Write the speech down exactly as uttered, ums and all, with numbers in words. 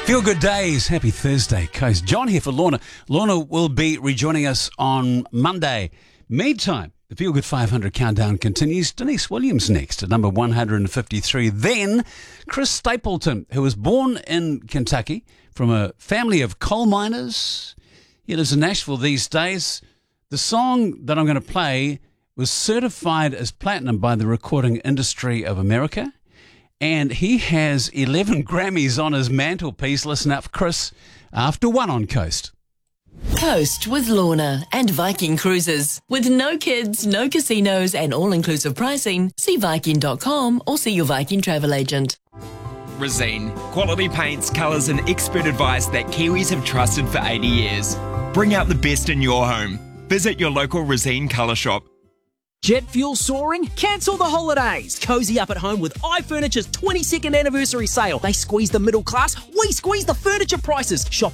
Feel good days. Happy Thursday, Coast. John here for Lorna. Lorna will be rejoining us on Monday. Meantime, the Feel Good five hundred countdown continues. Denise Williams next at number one hundred fifty-three. Then Chris Stapleton, who was born in Kentucky from a family of coal miners. He lives in Nashville these days. The song that I'm going to play was certified as platinum by the Recording Industry of America. And he has eleven Grammys on his mantelpiece. Listen up, Chris, after one on Coast. Coast with Lorna and Viking Cruises. With no kids, no casinos and all-inclusive pricing, see Viking dot com or see your Viking travel agent. Resene. Quality paints, colours and expert advice that Kiwis have trusted for eighty years. Bring out the best in your home. Visit your local Resene colour shop. Jet fuel soaring? Cancel the holidays. Cozy up at home with iFurniture's twenty-second anniversary sale. They squeeze the middle class, we squeeze the furniture prices. Shop